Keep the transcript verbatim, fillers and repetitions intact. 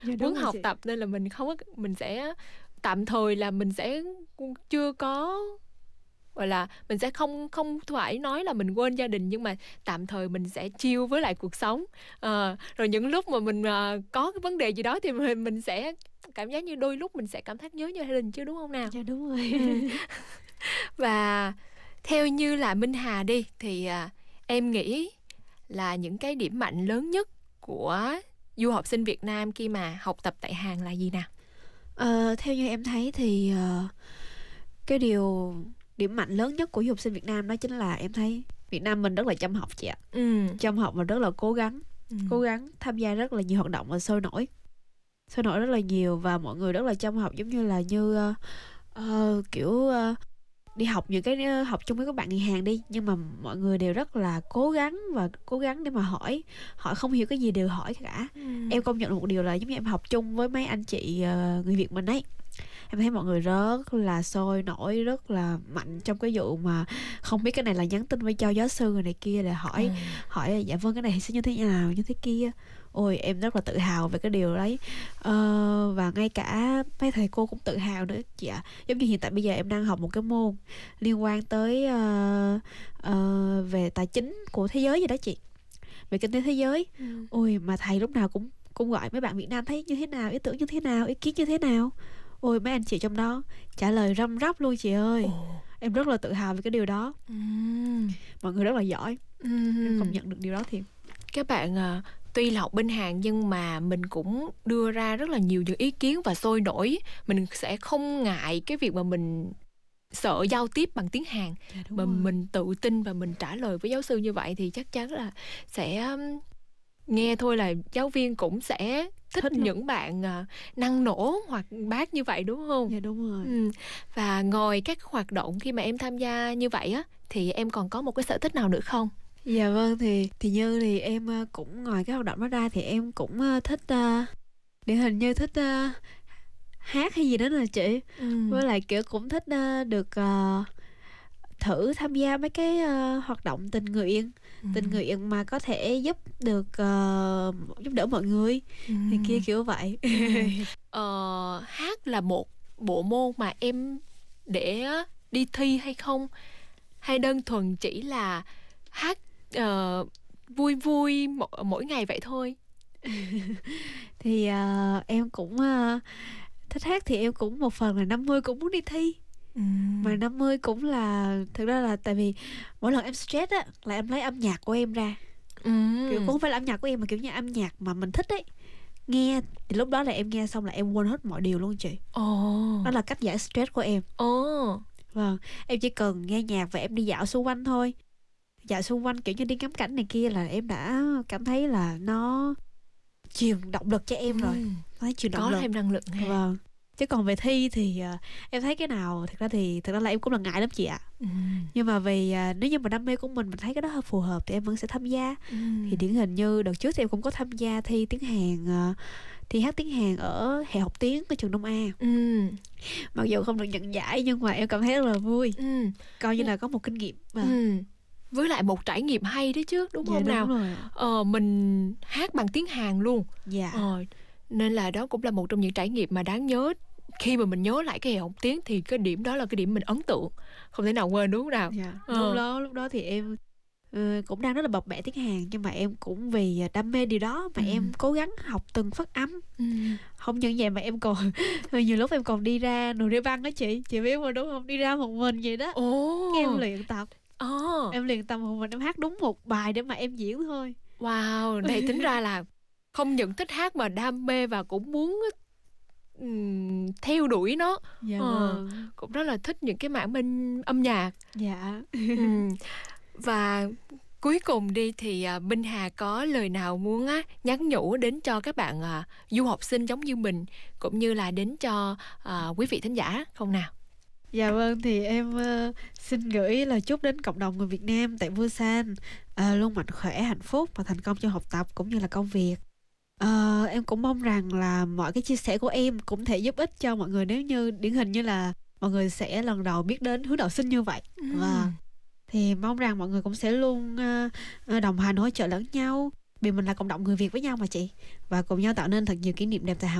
Dạ, đúng muốn rồi học chị. tập, nên là mình không có mình sẽ tạm thời là mình sẽ chưa có, gọi là mình sẽ không không phải nói là mình quên gia đình, nhưng mà tạm thời mình sẽ chill với lại cuộc sống. Ờ, rồi những lúc mà mình à, có cái vấn đề gì đó thì mình mình sẽ cảm giác như đôi lúc mình sẽ cảm thấy nhớ gia đình chứ, đúng không nào? Dạ đúng rồi. Ừ. Và theo như là Minh Hà đi thì à, em nghĩ là những cái điểm mạnh lớn nhất của du học sinh Việt Nam khi mà học tập tại Hàn là gì nào? Ờ, theo như em thấy thì ờ, cái điều điểm mạnh lớn nhất của du học sinh Việt Nam đó chính là em thấy Việt Nam mình rất là chăm học chị ạ. Ừ. Chăm học và rất là cố gắng, Ừ. cố gắng tham gia rất là nhiều hoạt động và sôi nổi, sôi nổi rất là nhiều, và mọi người rất là chăm học, giống như là như ờ, ờ, kiểu ờ, đi học những cái ờ, học chung với các bạn người Hàn đi, nhưng mà mọi người đều rất là cố gắng và cố gắng để mà hỏi, họ không hiểu cái gì đều hỏi cả. Ừ. Em công nhận được một điều là giống như em học chung với mấy anh chị ờ, người Việt mình ấy, em thấy mọi người rất là sôi nổi, rất là mạnh trong cái vụ mà không biết cái này là nhắn tin với cho giáo sư người này kia để hỏi, Ừ. hỏi dạ vâng cái này sẽ như thế nào như thế kia. Ôi em rất là tự hào về cái điều đấy. Ờ, và ngay cả mấy thầy cô cũng tự hào nữa chị ạ. Giống như hiện tại bây giờ em đang học một cái môn liên quan tới ờ, ờ, về tài chính của thế giới vậy đó chị, về kinh tế thế giới. Ừ. Ôi mà thầy lúc nào cũng cũng gọi mấy bạn Việt Nam thấy như thế nào, ý tưởng như thế nào, ý kiến như thế nào. Ôi mấy anh chị trong đó trả lời răm rắp luôn chị ơi. Ồ. Em rất là tự hào về cái điều đó. Ừ. Mọi người rất là giỏi. Ừ. Em công nhận được điều đó thì Các bạn à, tuy là học bên Hàn nhưng mà mình cũng đưa ra rất là nhiều những ý kiến và sôi nổi. Mình sẽ không ngại cái việc mà mình sợ giao tiếp bằng tiếng Hàn, dạ, đúng mà rồi. mình tự tin và mình trả lời với giáo sư như vậy thì chắc chắn là sẽ um, nghe thôi là giáo viên cũng sẽ thích Thích luôn. những bạn à, năng nổ hoặc bác như vậy, đúng không? Dạ đúng rồi. Ừ. Và ngoài các hoạt động khi mà em tham gia như vậy á, thì em còn có một cái sở thích nào nữa không? Dạ vâng, thì thì như thì em ờ, cũng ngoài cái hoạt động đó ra thì em cũng ờ, thích uh, điển hình như thích ờ, hát hay gì đó nè chị. Ừ. Với lại kiểu cũng thích ờ, được ờ, thử tham gia mấy cái ờ, hoạt động tình nguyện, Ừ. tình nguyện mà có thể giúp được ờ, giúp đỡ mọi người Ừ. thì kia kiểu vậy. Ờ, hát là một bộ môn mà em để đi thi hay không? Hay đơn thuần chỉ là hát ờ, vui vui mỗi, mỗi ngày vậy thôi? Thì ờ, em cũng ờ, thích hát, thì em cũng một phần là năm mươi cũng muốn đi thi. Ừ. Mà năm mươi cũng là thực ra là tại vì mỗi lần em stress á là em lấy âm nhạc của em ra, Ừ. kiểu cũng không phải là âm nhạc của em mà kiểu như âm nhạc mà mình thích ấy, nghe thì lúc đó là em nghe xong là em quên hết mọi điều luôn chị. Ồ. Đó là cách giải stress của em. Ồ. Vâng, em chỉ cần nghe nhạc và em đi dạo xung quanh thôi, dạo xung quanh kiểu như đi ngắm cảnh này kia là em đã cảm thấy là nó truyền động lực cho em rồi, Ừ. nói truyền động Có lực. thêm năng lượng ha. Vâng, chứ còn về thi thì à, em thấy cái nào thực ra thì thực ra là em cũng là ngại lắm chị ạ. Ừ. Nhưng mà vì à, nếu như mà đam mê của mình mình thấy cái đó hơi phù hợp thì em vẫn sẽ tham gia. Ừ. Thì điển hình như đợt trước thì em cũng có tham gia thi tiếng Hàn, à, thi hát tiếng Hàn ở Hè Học Tiếng ở trường Đông A. Ừ. Mặc dù không được nhận giải nhưng mà em cảm thấy rất là vui, Ừ. coi như là có một kinh nghiệm. Vâng. Ừ. Với lại một trải nghiệm hay đấy chứ, đúng Dạ không đúng nào? rồi. Ờ, mình hát bằng tiếng Hàn luôn. Dạ. Ờ, nên là đó cũng là một trong những trải nghiệm mà đáng nhớ. Khi mà mình nhớ lại cái hệ học tiếng thì cái điểm đó là cái điểm mình ấn tượng, không thể nào quên, đúng không nào? Dạ. Ờ. Lúc đó lúc đó thì em ờ, cũng đang rất là bập bẹ tiếng Hàn, nhưng mà em cũng vì đam mê điều đó mà Ừ. em cố gắng học từng phát âm. Ừ. Không những vậy mà em còn nhiều lúc em còn đi ra nồi đeo băng đó chị chị biết mà đúng không, đi ra một mình vậy đó. Ồ. Cái em luyện tập, Ờ. em luyện tập một mình, em hát đúng một bài để mà em diễn thôi. Wow, này tính ra là không những thích hát mà đam mê và cũng muốn ừm, theo đuổi nó. Dạ Ờ, vâng. cũng rất là thích những cái mảng bên âm nhạc. Dạ. Ừm, Và cuối cùng đi thì à, Minh Hà có lời nào muốn á, nhắn nhủ đến cho các bạn à, du học sinh giống như mình, cũng như là đến cho à, quý vị thính giả không nào? Dạ vâng, thì em ờ, xin gửi lời chúc đến cộng đồng người Việt Nam tại Busan ờ, luôn mạnh khỏe, hạnh phúc và thành công trong học tập cũng như là công việc. Ờ, em cũng mong rằng là mọi cái chia sẻ của em cũng thể giúp ích cho mọi người, nếu như điển hình như là mọi người sẽ lần đầu biết đến hướng đạo sinh như vậy. Và Ừm. thì mong rằng mọi người cũng sẽ luôn ờ, ờ, đồng hành hỗ trợ lẫn nhau, Vì mình là cộng đồng người Việt với nhau mà chị, và cùng nhau tạo nên thật nhiều kỷ niệm đẹp tại Hàn